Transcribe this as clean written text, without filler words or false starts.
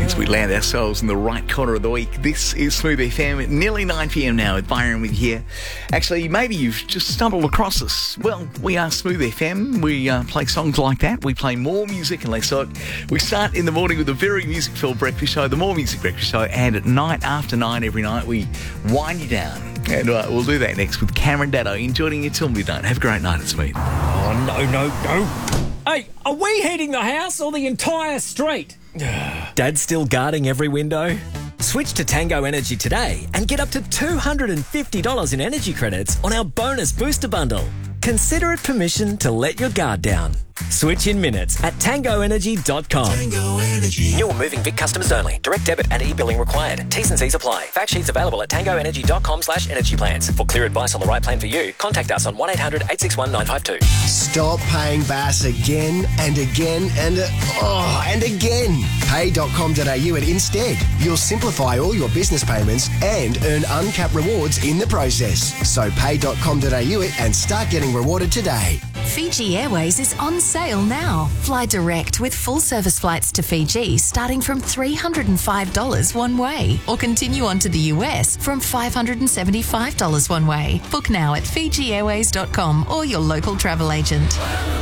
as we land ourselves in the right corner of the week. This is Smooth FM, nearly 9 p.m. now with Byron with you here. Actually, maybe you've just stumbled across us. Well, we are Smooth FM. We play songs like that. We play more music and less of it. We start in the morning with a very music-filled breakfast show, the More Music Breakfast Show, and at night after 9 every night, we wind you down. And we'll do that next with Cameron Daddo in joining you till midnight. Have a great night at Smooth. Oh, no. Hey, are we heating the house or the entire street? Dad's still guarding every window? Switch to Tango Energy today and get up to $250 in energy credits on our bonus booster bundle. Consider it permission to let your guard down. Switch in minutes at tangoenergy.com. Tango Energy. New or moving Vic customers only. Direct debit and e-billing required. T's and C's apply. Fact sheets available at tangoenergy.com/energy plans. For clear advice on the right plan for you, contact us on 1-800-861-952. Stop paying Bass again and again and again. Pay.com.au and instead. You'll simplify all your business payments and earn uncapped rewards in the process. So pay.com.au and start getting rewarded today. Fiji Airways is on sale now. Fly direct with full-service flights to Fiji starting from $305 one way, or continue on to the US from $575 one way. Book now at FijiAirways.com or your local travel agent.